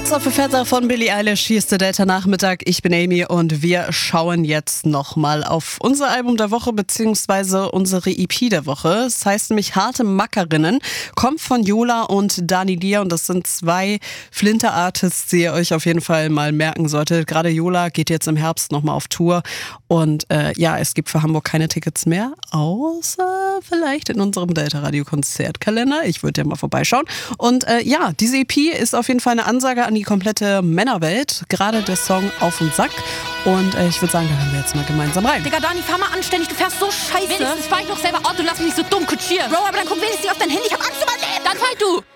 Birds of a Feather von Billie Eilish. Hier ist der Delta-Nachmittag. Ich bin Amy und wir schauen jetzt nochmal auf unser Album der Woche beziehungsweise unsere EP der Woche. Es heißt nämlich Harte Mackerinnen, kommt von Yola und Dani Dia und das sind zwei Flinter-Artists, die ihr euch auf jeden Fall mal merken solltet. Gerade Yola geht jetzt im Herbst nochmal auf Tour und es gibt für Hamburg keine Tickets mehr, außer vielleicht in unserem Delta-Radio-Konzertkalender. Ich würde ja mal vorbeischauen. Und diese EP ist auf jeden Fall eine Ansage an die komplette Männerwelt. Gerade der Song Auf den Sack. Und ich würde sagen, da hören wir jetzt mal gemeinsam rein. Digga, Dani, fahr mal anständig. Du fährst so scheiße. Wenigstens fahr ich noch selber Auto, lass mich nicht so dumm kutschieren. Bro, aber dann guck wenigstens nicht auf dein Handy. Ich hab Angst um mein Leben. Dann fahr du.